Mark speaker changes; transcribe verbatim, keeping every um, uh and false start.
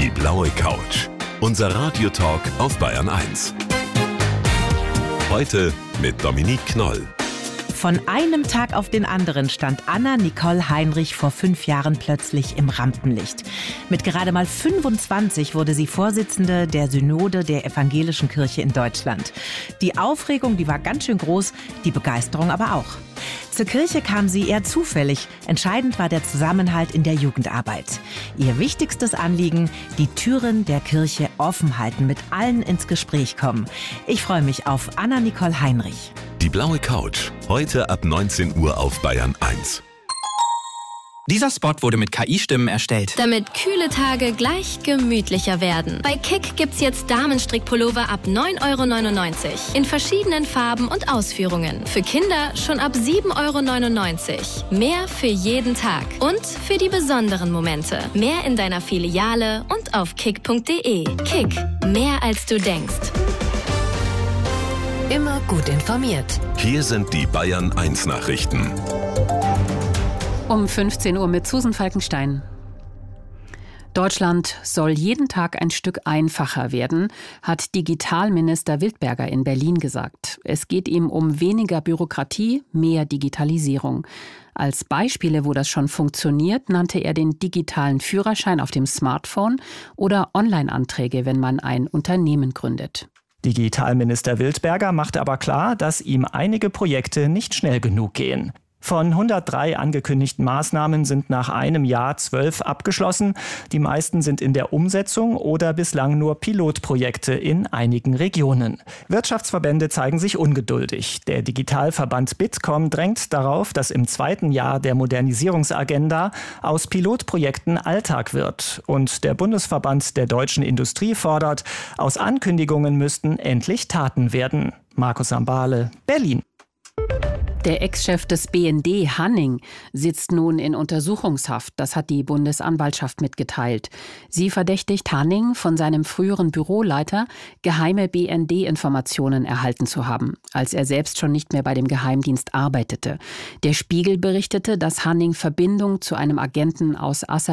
Speaker 1: Die blaue Couch. Unser Radiotalk auf Bayern eins. Heute mit Dominique Knoll.
Speaker 2: Von einem Tag auf den anderen stand Anna Nicole Heinrich vor fünf Jahren plötzlich im Rampenlicht. Mit gerade mal fünfundzwanzig wurde sie Vorsitzende der Synode der Evangelischen Kirche in Deutschland. Die Aufregung, die war ganz schön groß, die Begeisterung aber auch. Zur Kirche kam sie eher zufällig. Entscheidend war der Zusammenhalt in der Jugendarbeit. Ihr wichtigstes Anliegen: die Türen der Kirche offen halten, mit allen ins Gespräch kommen. Ich freue mich auf Anna Nicole Heinrich.
Speaker 1: Die blaue Couch. Heute ab neunzehn Uhr auf Bayern eins.
Speaker 3: Dieser Spot wurde mit K I-Stimmen erstellt.
Speaker 4: Damit kühle Tage gleich gemütlicher werden. Bei Kick gibt's jetzt Damenstrickpullover ab neun Euro neunundneunzig. In verschiedenen Farben und Ausführungen. Für Kinder schon ab sieben Euro neunundneunzig. Mehr für jeden Tag. Und für die besonderen Momente. Mehr in deiner Filiale und auf kick punkt de. Kick. Mehr als du denkst.
Speaker 5: Immer gut informiert.
Speaker 1: Hier sind die Bayern eins Nachrichten.
Speaker 6: Um fünfzehn Uhr mit Susan Falkenstein. Deutschland soll jeden Tag ein Stück einfacher werden, hat Digitalminister Wildberger in Berlin gesagt. Es geht ihm um weniger Bürokratie, mehr Digitalisierung. Als Beispiele, wo das schon funktioniert, nannte er den digitalen Führerschein auf dem Smartphone oder Online-Anträge, wenn man ein Unternehmen gründet.
Speaker 7: Digitalminister Wildberger macht aber klar, dass ihm einige Projekte nicht schnell genug gehen. Von hundertdrei angekündigten Maßnahmen sind nach einem Jahr zwölf abgeschlossen. Die meisten sind in der Umsetzung oder bislang nur Pilotprojekte in einigen Regionen. Wirtschaftsverbände zeigen sich ungeduldig. Der Digitalverband Bitkom drängt darauf, dass im zweiten Jahr der Modernisierungsagenda aus Pilotprojekten Alltag wird. Und der Bundesverband der deutschen Industrie fordert, aus Ankündigungen müssten endlich Taten werden. Markus Sambale, Berlin.
Speaker 6: Der Ex-Chef des B N D, Hanning, sitzt nun in Untersuchungshaft. Das hat die Bundesanwaltschaft mitgeteilt. Sie verdächtigt Hanning, von seinem früheren Büroleiter geheime B N D-Informationen erhalten zu haben, als er selbst schon nicht mehr bei dem Geheimdienst arbeitete. Der Spiegel berichtete, dass Hanning Verbindung zu einem Agenten aus Aserbaidschan